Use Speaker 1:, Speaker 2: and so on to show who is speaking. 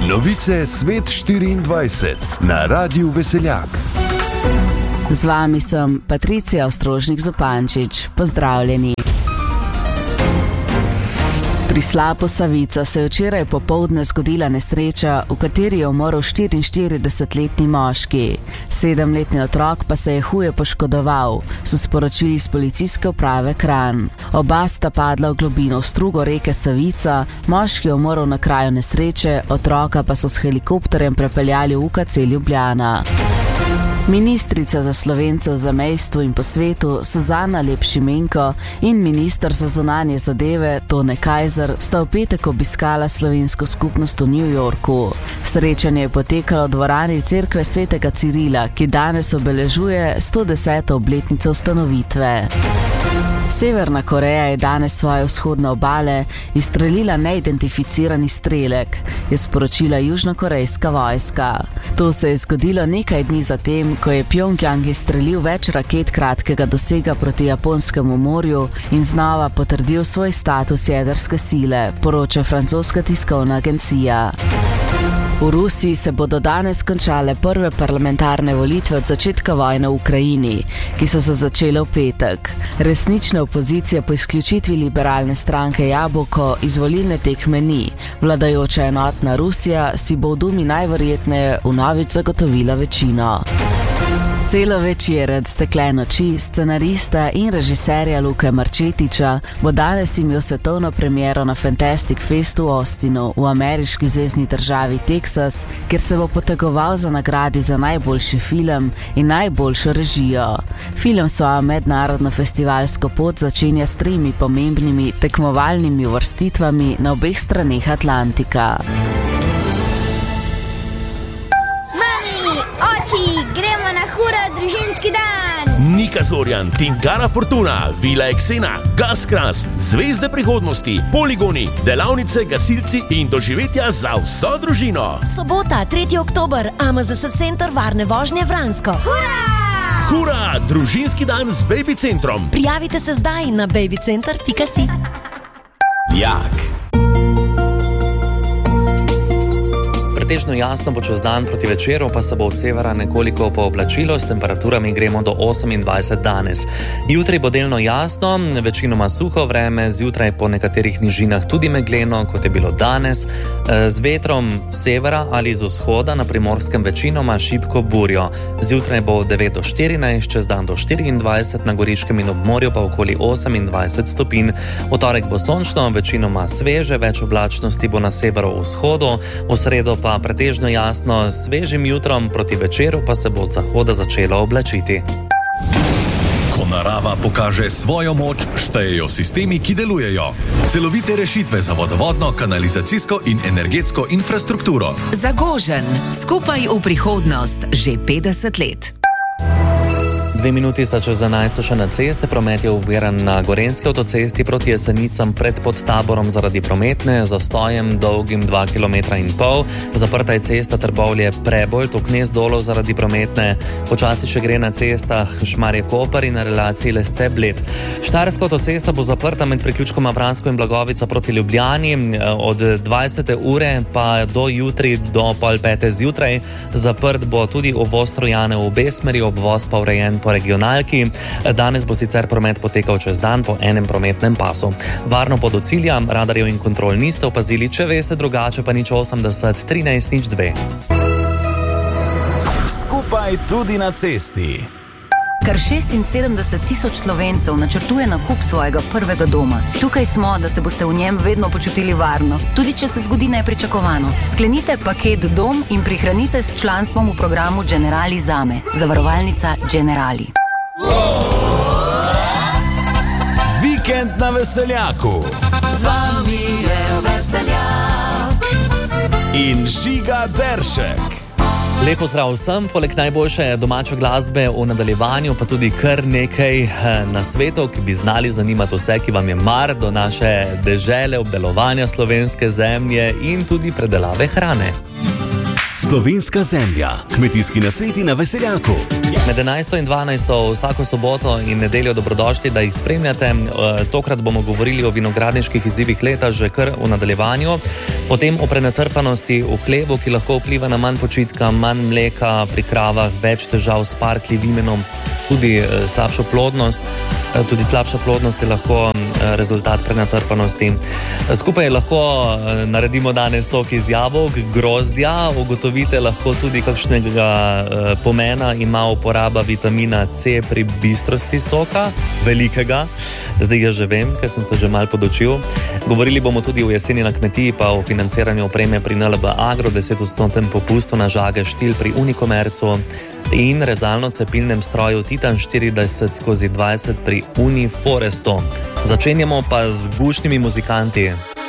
Speaker 1: Novice Svet 24 na Radiu Veseljak.
Speaker 2: Z vami sem Patricija Ostrožnik-Zupančič. Pozdravljeni. Pri Slapu Savica se je včeraj popoldne zgodila nesreča, v kateri je umrl 44-letni moški. 7-letni otrok pa se je huje poškodoval, so sporočili iz policijske uprave Kranj. Oba sta padla v globino v strugo reke Savica, moški je umrl na kraju nesreče, otroka pa so s helikopterjem prepeljali v UKC Ljubljana. Ministrica za Slovence v zamejstvu in po svetu Suzana Lep Šimenko in minister za zunanje zadeve Tone Kajzer sta v petek obiskala slovensko skupnost v New Yorku. Srečanje je potekalo v dvorani Cerkve svetega Cirila, ki danes obeležuje 110. obletnico ustanovitve. Severna Koreja je danes svoje vzhodne obale izstrelila neidentificirani strelek, je sporočila južnokorejska vojska. To se je zgodilo nekaj dni zatem, ko je Pjongjang izstrelil več raket kratkega dosega proti Japonskemu morju in znova potrdil svoj status jedrske sile, poroča francoska tiskovna agencija. V Rusiji se bodo danes končale prve parlamentarne volitve od začetka vojne v Ukrajini, ki so se začele v petek. Resnične opozicije po izključitvi liberalne stranke Jabolko iz volilne tekme ni. Vladajoča enotna Rusija si bo v Dumi najverjetneje vnovič zagotovila večino. Celovečerec Steklene oči scenarista in režiserja Luke Marčetiča bo danes imel svetovno premiero na Fantastic Festu v Austinu v ameriški zvezni državi Teksas, kjer se bo potegoval za nagradi za najboljši film in najboljšo režijo. Film svojo mednarodno festivalsko pot začenja s 3 pomembnimi tekmovalnimi uvrstitvami na obeh straneh Atlantika.
Speaker 3: Gremo na hura družinski dan!
Speaker 4: Nika Zorjan, Tinkara Fortuna, Vila Eksena, Gaskras, Zvezde prihodnosti, poligoni, delavnice, gasilci in doživetja za vso družino.
Speaker 5: Sobota, 3. oktober, AMZS Center varne vožnje Vransko.
Speaker 3: Hura!
Speaker 4: Hura, družinski dan z Baby Centrom.
Speaker 5: Prijavite se zdaj na babycenter.si.
Speaker 4: Jak.
Speaker 6: Pretežno jasno bo čez dan, proti večeru pa se bo od severa nekoliko pooblačilo, s temperaturami gremo do 28 danes. Jutri bo delno jasno, večinoma suho vreme, zjutraj po nekaterih nižinah tudi megleno, kot je bilo danes, z vetrom severa ali z vzhoda na Primorskem večinoma šibko burjo. Zjutraj bo 9 do 14, čez dan do 24, na Goriškem in ob morju pa okoli 28 stopinj. V torek bo sončno, večinoma sveže, več oblačnosti bo na severovzhodu, v sredo pa pretežno jasno, s svežim jutrom, proti večeru pa se bo od zahoda začelo oblačiti.
Speaker 1: Ko narava pokaže svojo moč, štejejo sistemi, ki delujejo. Celovite rešitve za vodovodno, kanalizacijsko in energetsko infrastrukturo.
Speaker 7: Zagožen, skupaj v prihodnost, že 50 let.
Speaker 6: 2 minuti sta čez 11 še na ceste, promet je oviran na Gorenjski avtocesti proti Jesenicam pred Podtaborom zaradi prometne, zastojem dolgim 2,5 km. Zaprta je cesta Trbovlje-Prebold v Gnezdolu zaradi prometne, počasi še gre na cestah Šmarje-Koper in na relaciji Lesce-Bled. Štajerska avtocesta bo zaprta med priključkoma Vransko in Blagovica proti Ljubljani, od 20. ure pa do jutri do 4:30 zjutraj. Zaprt bo tudi uvoz Trojane v obe smeri, obvoz pa urejen po regionalki. Danes bo sicer promet potekal čez dan po enem prometnem pasu. Varno pot do cilja, radarjev in kontrol niste opazili, če veste drugače pa 080 13 02.
Speaker 1: Skupaj tudi na cesti.
Speaker 8: Kar 76,000 Slovencev načrtuje nakup svojega prvega doma. Tukaj smo, da se boste v njem vedno počutili varno, tudi če se zgodi nepričakovano. Sklenite paket Dom in prihranite s članstvom v programu Generali Zame. Zavarovalnica Generali.
Speaker 1: Vikend na Veseljaku.
Speaker 9: Z vami je Veseljak.
Speaker 1: In Žiga Deršek.
Speaker 6: Lepo zdrav vsem, poleg najboljše domače glasbe v nadaljevanju pa tudi kar nekaj nasvetov, ki bi znali zanimati vse, ki vam je mar do naše dežele, obdelovanja slovenske zemlje in tudi predelave hrane.
Speaker 10: Slovenska zemlja. Kmetijski nasveti na Veseljaku.
Speaker 6: Med 11. in 12. vsako soboto in nedeljo dobrodošli, da jih spremljate. Tokrat bomo govorili o vinogradniških izzivih leta že kar v nadaljevanju. Potem o prenatrpanosti v hlevu, ki lahko vpliva na manj počitka, manj mleka pri kravah, več težav s parkljivim imenom, tudi slabšo plodnost. Tudi slabša plodnost je lahko rezultat prenatrpanosti. Skupaj lahko naredimo danes sok iz jabolk, grozdja, ugotovite lahko tudi, kakšnega pomena ima uporaba vitamina C pri bistrosti soka, velikega. Zdaj ja že vem, ker sem se že malo podočil. Govorili bomo tudi o jeseni na kmetiji, pa o financiranju opreme pri NLB Agro, 10% popustu na žage štil pri Unikomercu in rezalno-cepilnem stroju Titan 40/20 pri Uniforestu. Začenjamo pa z bušnimi muzikanti.